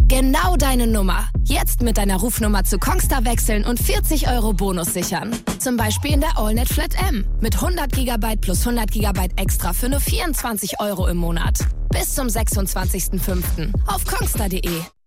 Genau deine Nummer. Jetzt mit deiner Rufnummer zu Kongstar wechseln und 40 € Bonus sichern. Zum Beispiel in der AllNet Flat M. Mit 100 GB plus 100 GB extra für nur 24 € im Monat. Bis zum 26.05. auf kongstar.de.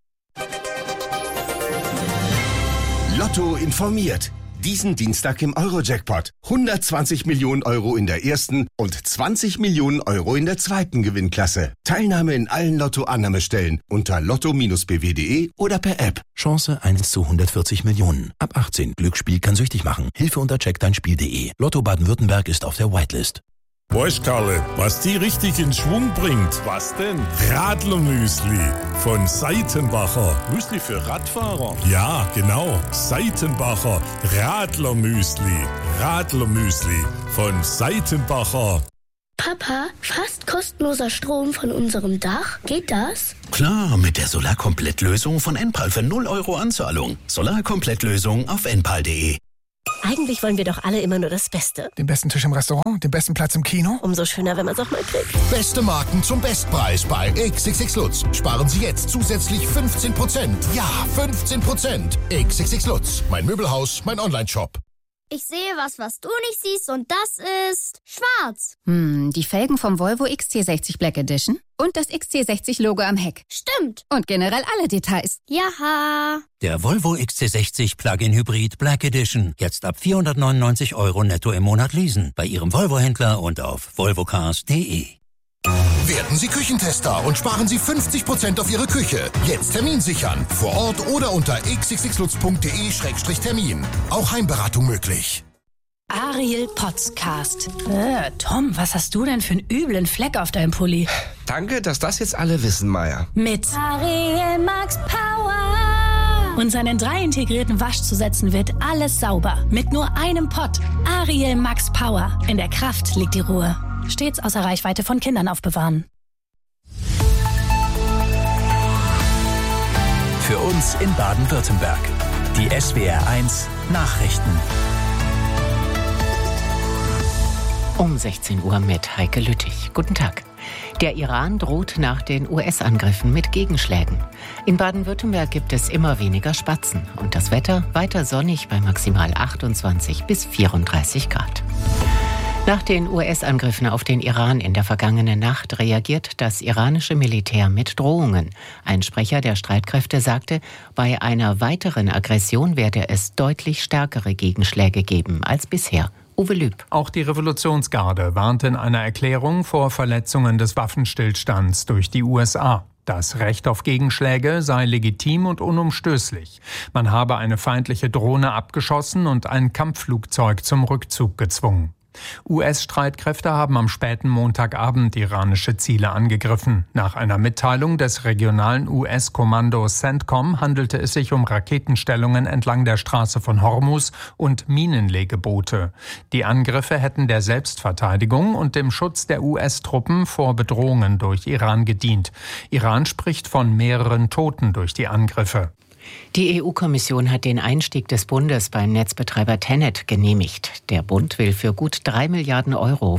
Lotto informiert. Diesen Dienstag im Euro-Jackpot. 120 Millionen € in der ersten und 20 Millionen € in der zweiten Gewinnklasse. Teilnahme in allen Lotto-Annahmestellen unter lotto-bw.de oder per App. Chance 1 zu 140 Millionen. Ab 18. Glücksspiel kann süchtig machen. Hilfe unter checkdeinspiel.de. Lotto Baden-Württemberg ist auf der Whitelist. Weißt Karle, was die richtig in Schwung bringt? Was denn? Radlermüsli von Seitenbacher. Müsli für Radfahrer? Ja, genau. Seitenbacher Radlermüsli. Radlermüsli von Seitenbacher. Papa, fast kostenloser Strom von unserem Dach. Geht das? Klar, mit der Solarkomplettlösung von Enpal für 0 € Anzahlung. Solarkomplettlösung auf enpal.de. Eigentlich wollen wir doch alle immer nur das Beste. Den besten Tisch im Restaurant, den besten Platz im Kino. Umso schöner, wenn man es auch mal kriegt. Beste Marken zum Bestpreis bei XXX Lutz. Sparen Sie jetzt zusätzlich 15%. Ja, 15%. XXX Lutz. Mein Möbelhaus, mein Onlineshop. Ich sehe was du nicht siehst und das ist schwarz. Die Felgen vom Volvo XC60 Black Edition und das XC60-Logo am Heck. Stimmt. Und generell alle Details. Jaha. Der Volvo XC60 Plug-in Hybrid Black Edition. Jetzt ab 499 € netto im Monat leasen. Bei Ihrem Volvo-Händler und auf volvocars.de. Werden Sie Küchentester und sparen Sie 50% auf Ihre Küche. Jetzt Termin sichern. Vor Ort oder unter xxxlutz.de/termin. Auch Heimberatung möglich. Ariel Podcast. Tom, was hast du denn für einen üblen Fleck auf deinem Pulli? Danke, dass das jetzt alle wissen, Maya. Mit Ariel Max Power. Und seinen 3 integrierten Waschzusätzen wird alles sauber. Mit nur einem Pott. Ariel Max Power. In der Kraft liegt die Ruhe. Stets außer Reichweite von Kindern aufbewahren. Für uns in Baden-Württemberg. Die SWR1 Nachrichten. Um 16 Uhr mit Heike Lüttich. Guten Tag. Der Iran droht nach den US-Angriffen mit Gegenschlägen. In Baden-Württemberg gibt es immer weniger Spatzen. Und das Wetter weiter sonnig bei maximal 28 bis 34 Grad. Nach den US-Angriffen auf den Iran in der vergangenen Nacht reagiert das iranische Militär mit Drohungen. Ein Sprecher der Streitkräfte sagte, bei einer weiteren Aggression werde es deutlich stärkere Gegenschläge geben als bisher. Uwe Lüb. Auch die Revolutionsgarde warnt in einer Erklärung vor Verletzungen des Waffenstillstands durch die USA. Das Recht auf Gegenschläge sei legitim und unumstößlich. Man habe eine feindliche Drohne abgeschossen und ein Kampfflugzeug zum Rückzug gezwungen. US-Streitkräfte haben am späten Montagabend iranische Ziele angegriffen. Nach einer Mitteilung des regionalen US-Kommandos CENTCOM handelte es sich um Raketenstellungen entlang der Straße von Hormuz und Minenlegeboote. Die Angriffe hätten der Selbstverteidigung und dem Schutz der US-Truppen vor Bedrohungen durch Iran gedient. Iran spricht von mehreren Toten durch die Angriffe. Die EU-Kommission hat den Einstieg des Bundes beim Netzbetreiber Tennet genehmigt. Der Bund will für gut 3 Milliarden Euro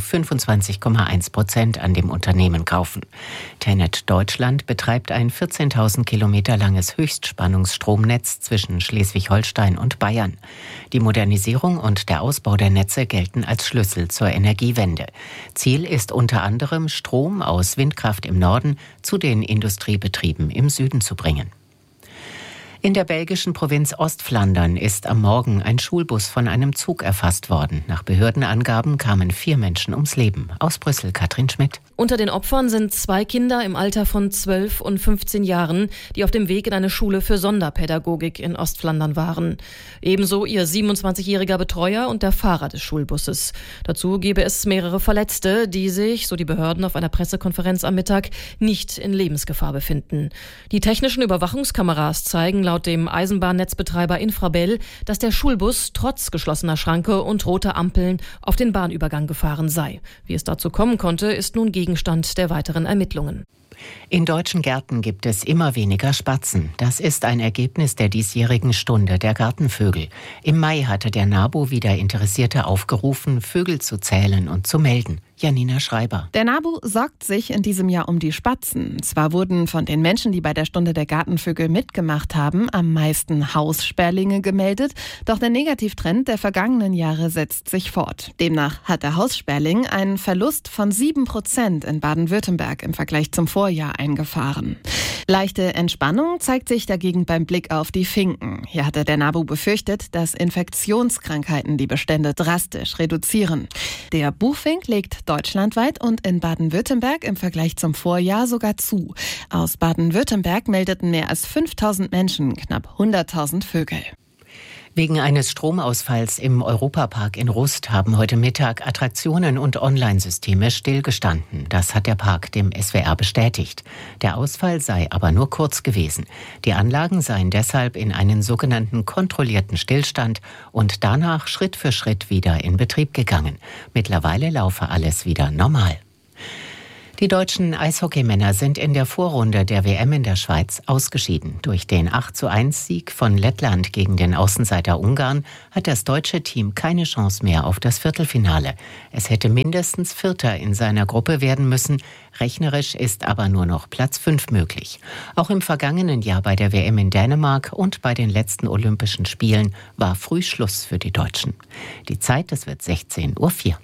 25,1% an dem Unternehmen kaufen. Tennet Deutschland betreibt ein 14.000 Kilometer langes Höchstspannungsstromnetz zwischen Schleswig-Holstein und Bayern. Die Modernisierung und der Ausbau der Netze gelten als Schlüssel zur Energiewende. Ziel ist unter anderem, Strom aus Windkraft im Norden zu den Industriebetrieben im Süden zu bringen. In der belgischen Provinz Ostflandern ist am Morgen ein Schulbus von einem Zug erfasst worden. Nach Behördenangaben kamen 4 Menschen ums Leben. Aus Brüssel, Katrin Schmidt. Unter den Opfern sind 2 Kinder im Alter von 12 und 15 Jahren, die auf dem Weg in eine Schule für Sonderpädagogik in Ostflandern waren. Ebenso ihr 27-jähriger Betreuer und der Fahrer des Schulbusses. Dazu gebe es mehrere Verletzte, die sich, so die Behörden auf einer Pressekonferenz am Mittag, nicht in Lebensgefahr befinden. Die technischen Überwachungskameras zeigen laut dem Eisenbahnnetzbetreiber Infrabel, dass der Schulbus trotz geschlossener Schranke und roter Ampeln auf den Bahnübergang gefahren sei. Wie es dazu kommen konnte, ist nun Gegenstand der weiteren Ermittlungen. In deutschen Gärten gibt es immer weniger Spatzen. Das ist ein Ergebnis der diesjährigen Stunde der Gartenvögel. Im Mai hatte der NABU wieder Interessierte aufgerufen, Vögel zu zählen und zu melden. Janina Schreiber. Der NABU sorgt sich in diesem Jahr um die Spatzen. Zwar wurden von den Menschen, die bei der Stunde der Gartenvögel mitgemacht haben, am meisten Haussperlinge gemeldet, doch der Negativtrend der vergangenen Jahre setzt sich fort. Demnach hat der Haussperling einen Verlust von 7% in Baden-Württemberg im Vergleich zum Vorjahr eingefahren. Leichte Entspannung zeigt sich dagegen beim Blick auf die Finken. Hier hatte der NABU befürchtet, dass Infektionskrankheiten die Bestände drastisch reduzieren. Der Buchfink legt deutschlandweit und in Baden-Württemberg im Vergleich zum Vorjahr sogar zu. Aus Baden-Württemberg meldeten mehr als 5.000 Menschen knapp 100.000 Vögel. Wegen eines Stromausfalls im Europapark in Rust haben heute Mittag Attraktionen und Online-Systeme stillgestanden. Das hat der Park dem SWR bestätigt. Der Ausfall sei aber nur kurz gewesen. Die Anlagen seien deshalb in einen sogenannten kontrollierten Stillstand und danach Schritt für Schritt wieder in Betrieb gegangen. Mittlerweile laufe alles wieder normal. Die deutschen Eishockeymänner sind in der Vorrunde der WM in der Schweiz ausgeschieden. Durch den 8:1-Sieg von Lettland gegen den Außenseiter Ungarn hat das deutsche Team keine Chance mehr auf das Viertelfinale. Es hätte mindestens Vierter in seiner Gruppe werden müssen. Rechnerisch ist aber nur noch Platz 5 möglich. Auch im vergangenen Jahr bei der WM in Dänemark und bei den letzten Olympischen Spielen war früh Schluss für die Deutschen. Die Zeit, das wird 16:04 Uhr.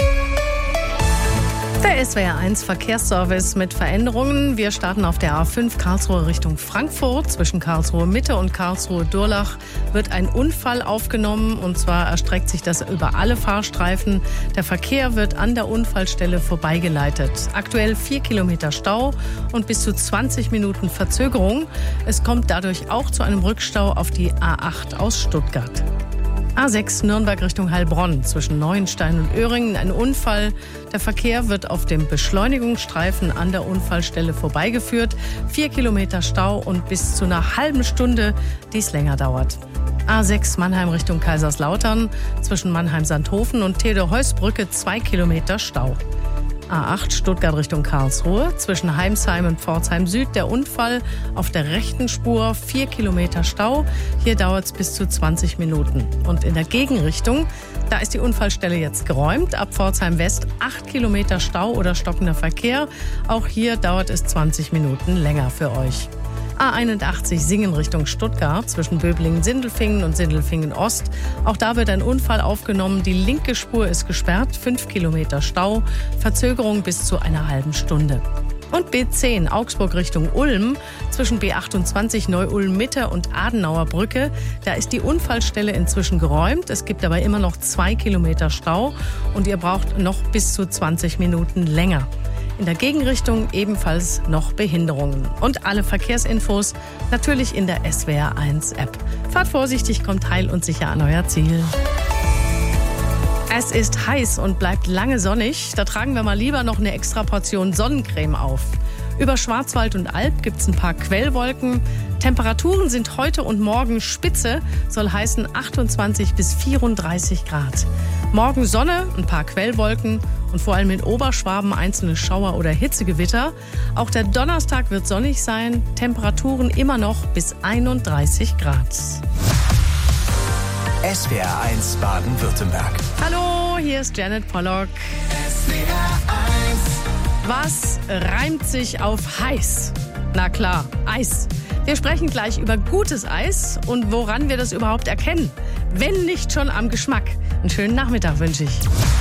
Der SWR1 Verkehrsservice mit Veränderungen. Wir starten auf der A5 Karlsruhe Richtung Frankfurt. Zwischen Karlsruhe Mitte und Karlsruhe Durlach wird ein Unfall aufgenommen. Und zwar erstreckt sich das über alle Fahrstreifen. Der Verkehr wird an der Unfallstelle vorbeigeleitet. Aktuell 4 Kilometer Stau und bis zu 20 Minuten Verzögerung. Es kommt dadurch auch zu einem Rückstau auf die A8 aus Stuttgart. A6 Nürnberg Richtung Heilbronn, zwischen Neuenstein und Öhringen ein Unfall. Der Verkehr wird auf dem Beschleunigungsstreifen an der Unfallstelle vorbeigeführt. 4 Kilometer Stau und bis zu einer halben Stunde, die es länger dauert. A6 Mannheim Richtung Kaiserslautern, zwischen Mannheim-Sandhofen und Theodor-Heuss-Brücke 2 Kilometer Stau. A8 Stuttgart Richtung Karlsruhe, zwischen Heimsheim und Pforzheim Süd der Unfall auf der rechten Spur, 4 Kilometer Stau. Hier dauert es bis zu 20 Minuten. Und in der Gegenrichtung, da ist die Unfallstelle jetzt geräumt. Ab Pforzheim West 8 Kilometer Stau oder stockender Verkehr. Auch hier dauert es 20 Minuten länger für euch. A81 Singen Richtung Stuttgart, zwischen Böblingen-Sindelfingen und Sindelfingen-Ost. Auch da wird ein Unfall aufgenommen. Die linke Spur ist gesperrt, 5 Kilometer Stau, Verzögerung bis zu einer halben Stunde. Und B10 Augsburg Richtung Ulm, zwischen B28 Neu-Ulm-Mitte und Adenauer Brücke. Da ist die Unfallstelle inzwischen geräumt. Es gibt aber immer noch 2 Kilometer Stau und ihr braucht noch bis zu 20 Minuten länger. In der Gegenrichtung ebenfalls noch Behinderungen. Und alle Verkehrsinfos natürlich in der SWR1-App. Fahrt vorsichtig, kommt heil und sicher an euer Ziel. Es ist heiß und bleibt lange sonnig. Da tragen wir mal lieber noch eine extra Portion Sonnencreme auf. Über Schwarzwald und Alb gibt es ein paar Quellwolken. Temperaturen sind heute und morgen spitze, soll heißen 28 bis 34 Grad. Morgen Sonne, ein paar Quellwolken und vor allem in Oberschwaben einzelne Schauer oder Hitzegewitter. Auch der Donnerstag wird sonnig sein, Temperaturen immer noch bis 31 Grad. SWR1 Baden-Württemberg. Hallo, hier ist Janet Pollock. Was reimt sich auf heiß? Na klar, Eis. Wir sprechen gleich über gutes Eis und woran wir das überhaupt erkennen. Wenn nicht schon am Geschmack. Einen schönen Nachmittag wünsche ich.